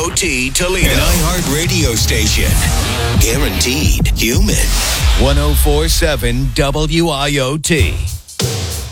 WIOT Toledo. An iHeart radio station. Guaranteed human. 104.7 WIOT.